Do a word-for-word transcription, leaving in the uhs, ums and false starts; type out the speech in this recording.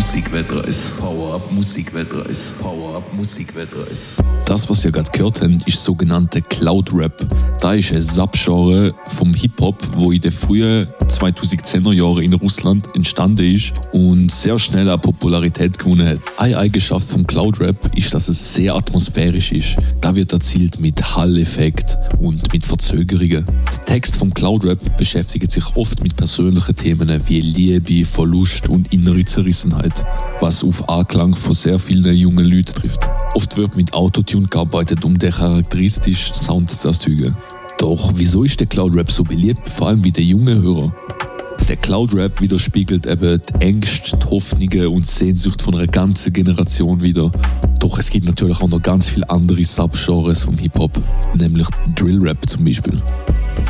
Musikwetreis. Power-Up Musikwetreis. Power-Up Musikwetreis. Das, was ihr gerade gehört habt, ist sogenannte Cloud Rap. Da ist ein Subgenre vom Hip-Hop, wo in den frühen zweitausendzehner Jahren in Russland entstanden ist und sehr schnell an Popularität gewonnen hat. Eine Eigenschaft vom Cloud Rap ist, dass es sehr atmosphärisch ist. Da wird erzielt mit Hall-Effekt und mit Verzögerungen. Der Text vom Cloud Rap beschäftigt sich oft mit persönlichen Themen wie Liebe, Verlust und innere Zerrissenheit, was auf Anklang von sehr vielen jungen Leuten trifft. Oft wird mit Autotune gearbeitet, um den charakteristischen Sound zu erzeugen. Doch wieso ist der Cloud Rap so beliebt, vor allem bei den jungen Hörern? Der Cloud Rap widerspiegelt eben die Ängste, die Hoffnungen und die Sehnsucht von einer ganzen Generation wieder. Doch es gibt natürlich auch noch ganz viele andere Subgenres vom Hip-Hop, nämlich Drill Rap zum Beispiel.